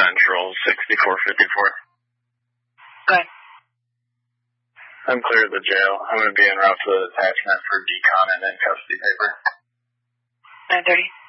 Central, 6454. Go ahead. I'm clear of the jail. I'm going to be en route to the attachment for decon and in custody paper. 9:30.